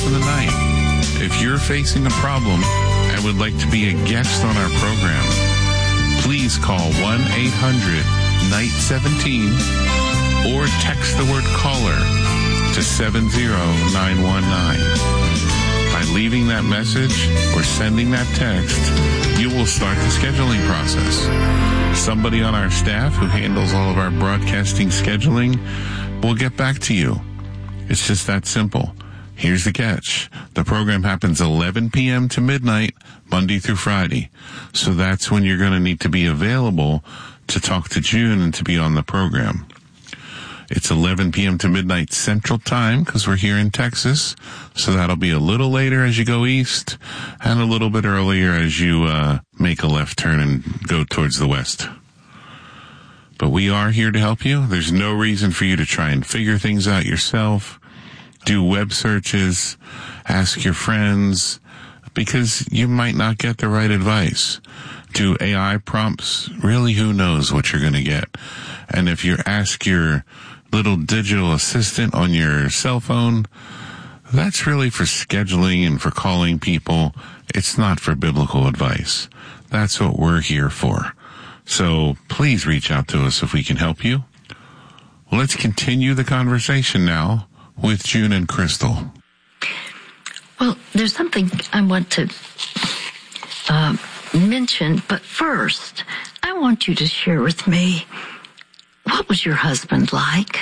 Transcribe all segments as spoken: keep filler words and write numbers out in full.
of the night. If you're facing a problem and would like to be a guest on our program, please call one eight hundred night seventeen or text the word caller to seven zero nine one nine. By leaving that message or sending that text, you will start the scheduling process. Somebody on our staff who handles all of our broadcasting scheduling will get back to you. It's just that simple. Here's the catch. The program happens eleven p.m. to midnight, Monday through Friday. So that's when you're going to need to be available to talk to June and to be on the program. It's eleven p.m. to midnight Central Time because we're here in Texas. So that'll be a little later as you go east and a little bit earlier as you uh, make a left turn and go towards the west. But we are here to help you. There's no reason for you to try and figure things out yourself. Do web searches, ask your friends, because you might not get the right advice. Do A I prompts. Really, who knows what you're going to get? And if you ask your little digital assistant on your cell phone, that's really for scheduling and for calling people. It's not for biblical advice. That's what we're here for. So please reach out to us if we can help you. Well, let's continue the conversation now with June and Crystal. Well, there's something I want to uh, mention, but first, I want you to share with me, what was your husband like?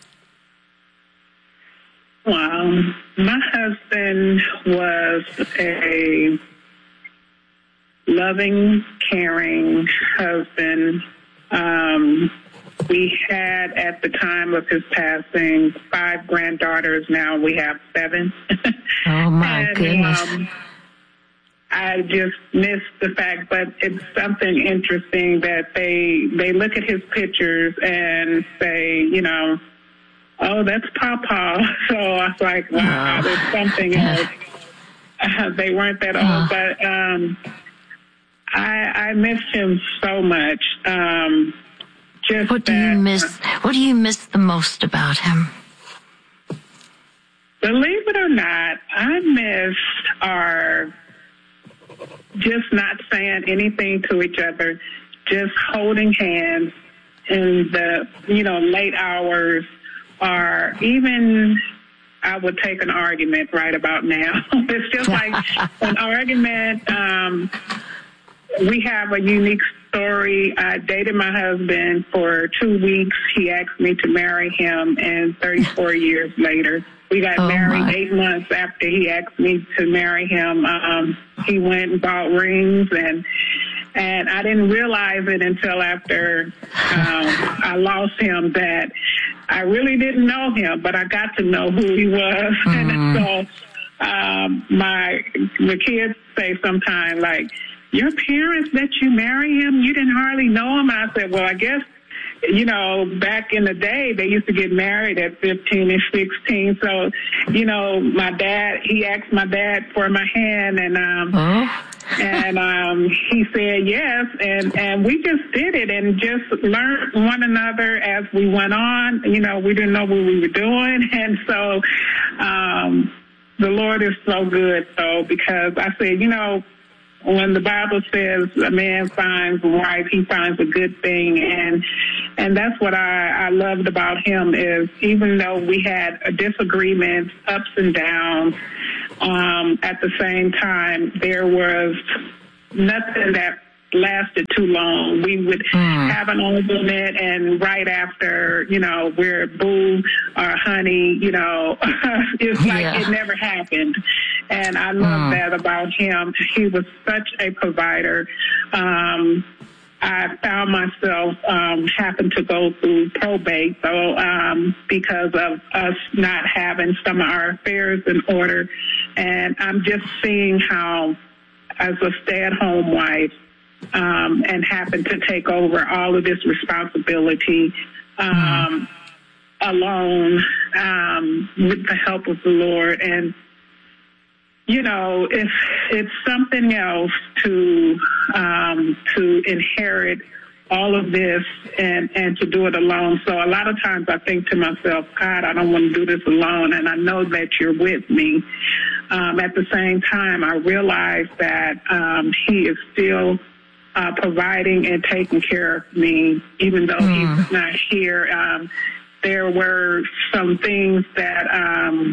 Well, my husband was a loving, caring husband. Um, we had, at the time of his passing, five granddaughters. Now we have seven. Oh, my and, goodness. Um, I just miss the fact, but it's something interesting that they they look at his pictures and say, you know, oh, that's Papa. So I was like, wow, oh. there's something else. Uh, they weren't that oh. old, but um, I, I missed him so much. Um, just what do that, you miss? What do you miss the most about him? Believe it or not, I miss our just not saying anything to each other, just holding hands in the, you know, late hours, or even I would take an argument right about now. It's just like an argument. Um, we have a unique story. I dated my husband for two weeks. He asked me to marry him, and thirty-four years later, we got oh married my. eight months after he asked me to marry him. Um, he went and bought rings, and and I didn't realize it until after um, I lost him that I really didn't know him, but I got to know who he was. Mm. And so um, my the kids say sometimes, like, your parents let you marry him? You didn't hardly know him? And I said, well, I guess, you know, back in the day, they used to get married at fifteen and sixteen. So, you know, my dad, he asked my dad for my hand, and um, oh. and um, he said yes, and, and we just did it and just learned one another as we went on. You know, we didn't know what we were doing, and so um, the Lord is so good, though, because I said, you know, when the Bible says a man finds a wife, he finds a good thing. And and that's what I, I loved about him is even though we had a disagreement, ups and downs, um, at the same time, there was nothing that lasted too long. We would mm. have an argument, and right after, you know, we're boo or honey, you know, it's like yeah. it never happened. And I love mm. that about him. He was such a provider. Um, I found myself um, having to go through probate, though, um, because of us not having some of our affairs in order. And I'm just seeing how, as a stay-at-home wife, um, and happen to take over all of this responsibility um, mm. alone um, with the help of the Lord. And you know, it's it's something else to um, to inherit all of this and, and to do it alone. So a lot of times I think to myself, God, I don't want to do this alone, and I know that you're with me. um, at the same time, I realized that um, he is still uh, providing and taking care of me, even though mm. he's not here. Um, there were some things that um,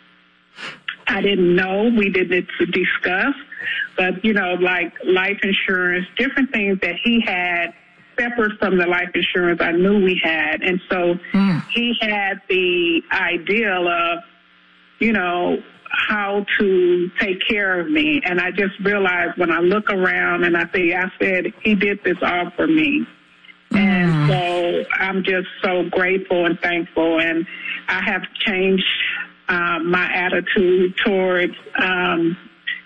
I didn't know we didn't discuss, but, you know, like life insurance, different things that he had separate from the life insurance I knew we had. And so mm. he had the ideal of, you know, how to take care of me. And I just realized when I look around and I say, I said, he did this all for me. Mm. And so I'm just so grateful and thankful. And I have changed uh, my attitude towards, um,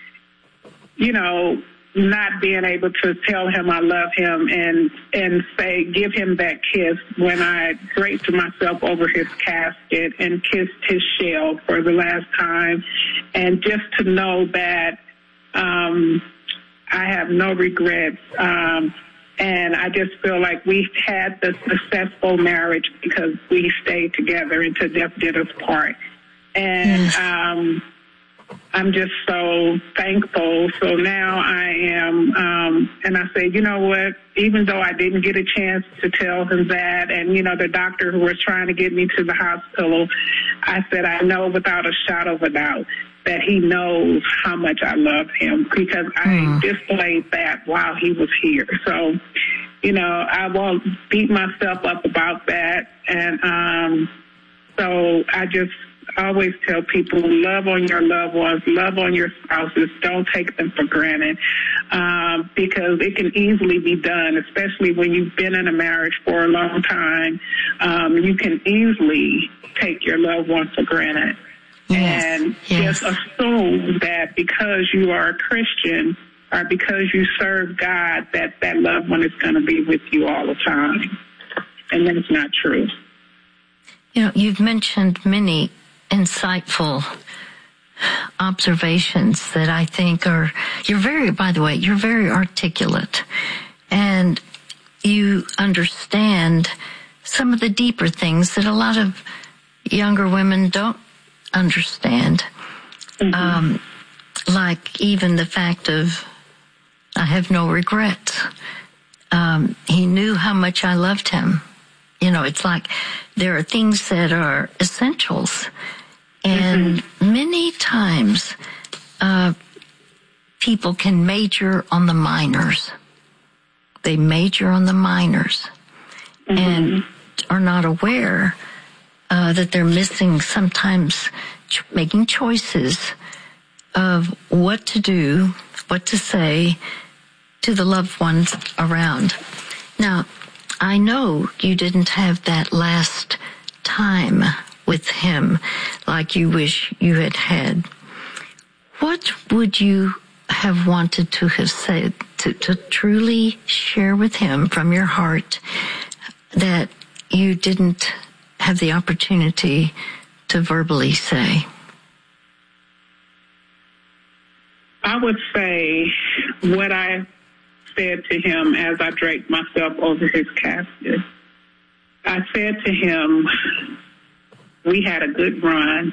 you know, not being able to tell him I love him and and say, give him that kiss when I draped myself over his casket and kissed his shell for the last time. And just to know that um, I have no regrets. Um, and I just feel like we've had the successful marriage because we stayed together until death did us part. And yes. um I'm just so thankful. So now I am, um, and I say, you know what, even though I didn't get a chance to tell him that, and, you know, the doctor who was trying to get me to the hospital, I said, I know without a shadow of a doubt that he knows how much I love him because I mm. displayed that while he was here. So, you know, I won't beat myself up about that. And um, so I just, I always tell people, love on your loved ones, love on your spouses. Don't take them for granted um, because it can easily be done, especially when you've been in a marriage for a long time. Um, you can easily take your loved ones for granted. Yes, and yes. just assume that because you are a Christian or because you serve God, that that loved one is going to be with you all the time. And that's not true. You know, you've mentioned many insightful observations that I think are, you're very, by the way, you're very articulate and you understand some of the deeper things that a lot of younger women don't understand. Mm-hmm. Um, like even the fact of, I have no regrets. Um, he knew how much I loved him. You know, it's like there are things that are essentials. And mm-hmm. many times uh, people can major on the minors. They major on the minors mm-hmm. and are not aware uh, that they're missing sometimes ch- making choices of what to do, what to say to the loved ones around. Now, I know you didn't have that last time with him like you wish you had had. What would you have wanted to have said to, to truly share with him from your heart that you didn't have the opportunity to verbally say? I would say what I said to him as I draped myself over his casket. I said to him, we had a good run.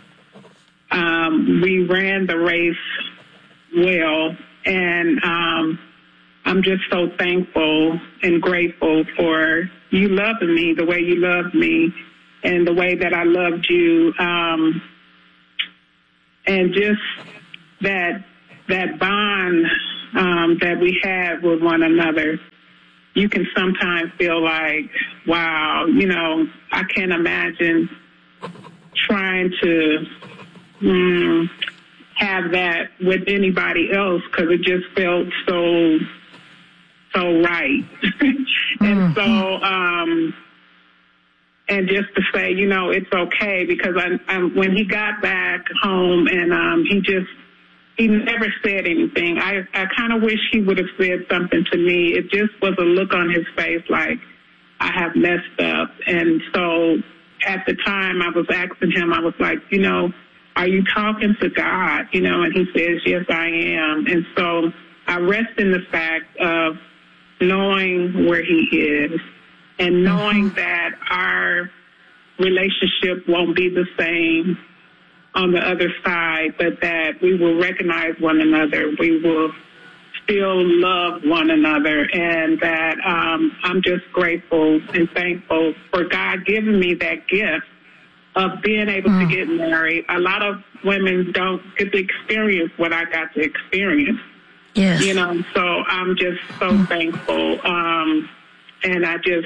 Um, we ran the race well, and um, I'm just so thankful and grateful for you loving me the way you loved me and the way that I loved you, um, and just that that bond um, that we had with one another. You can sometimes feel like, wow, you know, I can't imagine trying to mm, have that with anybody else because it just felt so, so right. and mm-hmm. so, um, and just to say, you know, it's okay because I, I when he got back home and um, he just, he never said anything. I, I kind of wish he would have said something to me. It just was a look on his face like, I have messed up. And so at the time I was asking him, I was like, you know, are you talking to God? You know, and he says, yes, I am. And so I rest in the fact of knowing where he is and knowing mm-hmm. that our relationship won't be the same on the other side, but that we will recognize one another. We will still love one another, and that um, I'm just grateful and thankful for God giving me that gift of being able mm. to get married. A lot of women don't get to experience what I got to experience. Yes. You know, so I'm just so mm. thankful. Um, and I just,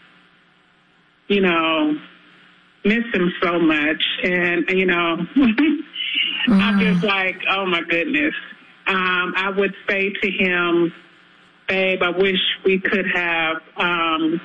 you know, miss him so much. And, you know, mm. I'm just like, oh, my goodness. Um, I would say to him, babe, I wish we could have um,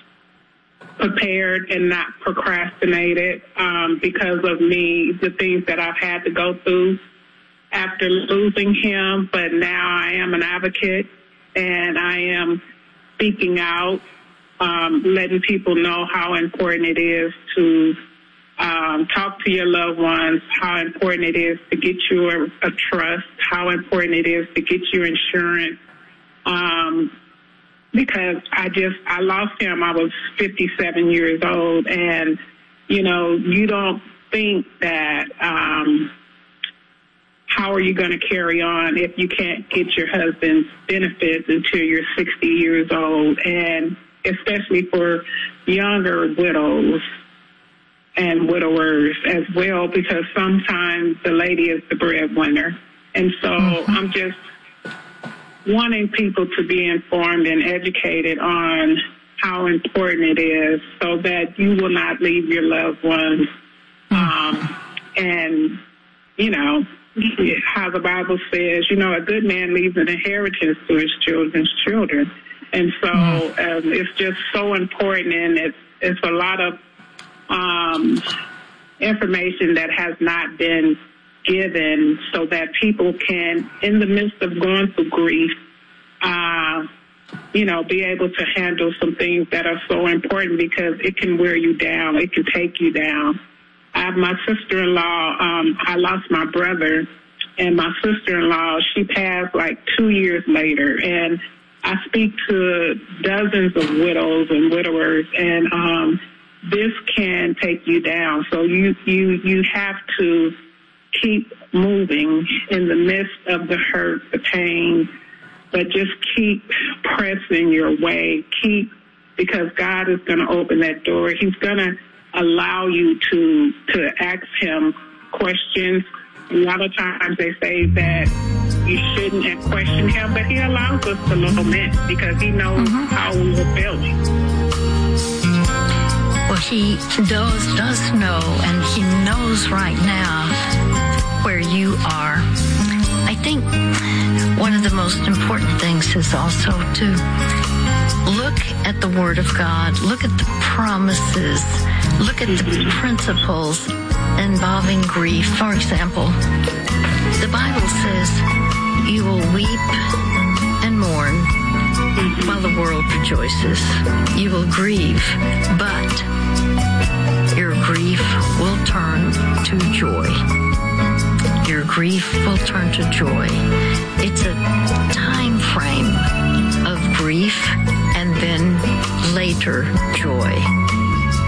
prepared and not procrastinated um, because of me, the things that I've had to go through after losing him. But now I am an advocate, and I am speaking out, um, letting people know how important it is to Um, talk to your loved ones, how important it is to get you a, a trust, how important it is to get you insurance. Um, because I just, I lost him. I was fifty-seven years old. And, you know, you don't think that, um, how are you going to carry on if you can't get your husband's benefits until you're sixty years old? And especially for younger widows and widowers as well, because sometimes the lady is the breadwinner. And so mm-hmm. I'm just wanting people to be informed and educated on how important it is so that you will not leave your loved ones. Mm-hmm. Um, and, you know, how the Bible says, you know, a good man leaves an inheritance to his children's children. And so mm-hmm. um, it's just so important, and it's, it's a lot of Um, information that has not been given so that people can, in the midst of going through grief, uh, you know, be able to handle some things that are so important, because it can wear you down. It can take you down. I have my sister-in-law. Um, I lost my brother, and my sister-in-law, she passed like two years later. And I speak to dozens of widows and widowers, and um this can take you down. So you, you, you have to keep moving in the midst of the hurt, the pain, but just keep pressing your way. Keep, because God is going to open that door. He's going to allow you to, to ask him questions. A lot of times they say that you shouldn't question him, but he allows us to lament because he knows mm-hmm. how we were feeling. Well, he does, does know, and he knows right now where you are. I think one of the most important things is also to look at the Word of God, look at the promises, look at the principles involving grief. For example, the Bible says you will weep and mourn while the world rejoices. You will grieve, but your grief will turn to joy. Your grief will turn to joy. It's a time frame of grief and then later joy.